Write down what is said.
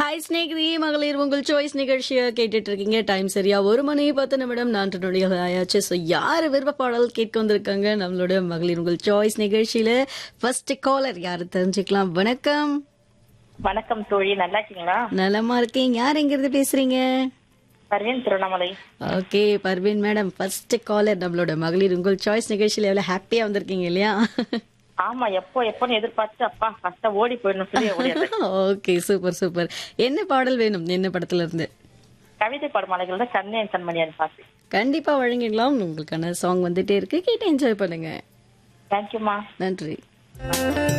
Hi Snehithi மகளிர் உங்கள் choice நிகழ்ச்சியை கேட்டுட்டு இருக்கீங்க. டைம் சரியா 1:10 4 நொடிகள் ஆயாச்சு. ஸோ யார் விருப்ப பாடல் கேட்க வந்திருக்காங்க நம்மளோட மகளிர் உங்கள் சாய்ஸ் நிகழ்ச்சியில? ஃபர்ஸ்ட் காலர் யாரு தெரிஞ்சுக்கலாம். வணக்கம். வணக்கம் தோழி, நல்லா இருக்கீங்களா? நலமா இருக்கேன். யார் எங்கிருந்து பேசுறீங்க? Parveen, Tiruvannamalai. Okay Parveen madam, first collar நம்மளோட மகளிர் உங்கள் சாய்ஸ் நிகழ்ச்சியில எவ்வளவு ஹாப்பியா வந்திருக்கீங்க இல்லையா? ஆமா, எப்போன்னு எதிர்பார்த்து அப்பா ஃபர்ஸ்டா ஓடி போயிடணும் சொல்லி ஓடிடுறேன். Okay super super. என்ன பாடல் வேணும்? என்ன படத்துல இருந்து? கவிதை பாடமாலைகள் தான் கண்ணேன் கண்மணியான் பாட்டு. கண்டிப்பா வழங்கிடலாம். உங்களுக்கான சாங் வந்துட்டே இருக்கு, கேட்டு என்ஜாய் பண்ணுங்க. தேங்க்யூமா. நன்றி.